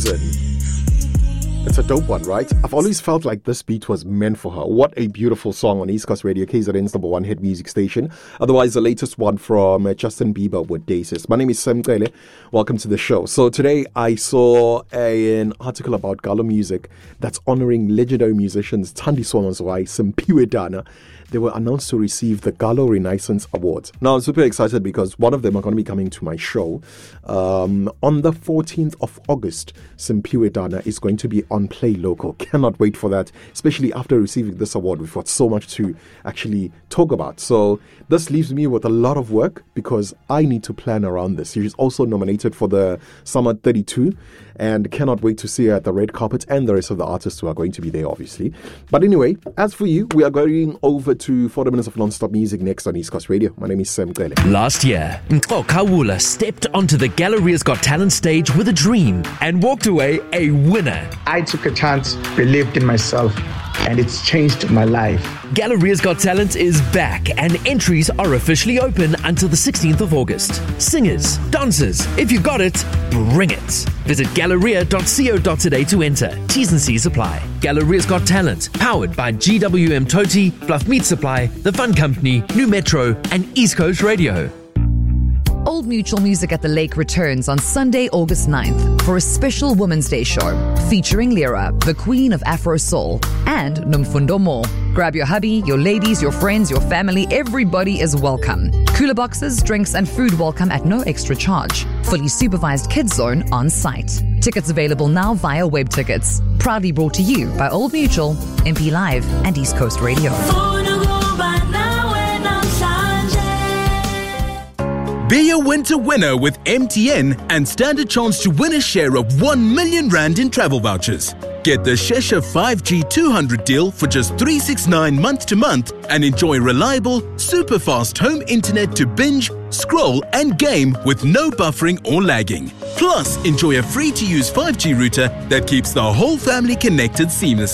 It's a dope one, right? I've always felt like this beat was meant for her. What a beautiful song on East Coast Radio, KZN's number one hit music station. Otherwise, the latest one from Justin Bieber with Daisies. My name is Sam Kele. Welcome to the show. So today I saw an article about Galo music that's honoring legendary musicians Thandi Swanazwai, Simpiwe Dana. They were announced to receive the Galo Renaissance Awards. Now, I'm super excited because one of them are going to be coming to my show. On the 14th of August, Simpiwe Dana is going to be on Play Local. Cannot wait for that, especially after receiving this award. We've got so much to actually talk about. So this leaves me with a lot of work because I need to plan around this. She's also nominated for the Summer 32 and cannot wait to see her at the red carpet and the rest of the artists who are going to be there, obviously. But anyway, as for you, we are going over to 40 minutes of non-stop music next on East Coast Radio. My name is Sam Kele. Last year, Nko Kawula stepped onto the Galleria's Got Talent stage with a dream and walked away a winner. I took a chance, believed in myself, and it's changed my life. Galleria's Got Talent is back and entries are officially open until the 16th of August. Singers, dancers, if you got it, bring it. Visit galleria.co.za to enter. T's and C's apply. Galleria's Got Talent, powered by GWM Toti, Bluff Meat Supply, The Fun Company, New Metro, and East Coast Radio. Old Mutual Music at the Lake returns on Sunday, August 9th for a special Women's Day show featuring Lyra, the queen of Afro Soul, and Nomfundo Mo. Grab your hubby, your ladies, your friends, your family, everybody is welcome. Cooler boxes, drinks, and food welcome at no extra charge. Fully supervised kids zone on site. Tickets available now via web tickets. Proudly brought to you by Old Mutual, MP Live, and East Coast Radio. Be a winter winner with MTN and stand a chance to win a share of 1 million rand in travel vouchers. Get the Shesha 5G 200 deal for just $369 month to month and enjoy reliable, super fast home internet to binge, scroll and game with no buffering or lagging. Plus, enjoy a free to use 5G router that keeps the whole family connected seamlessly.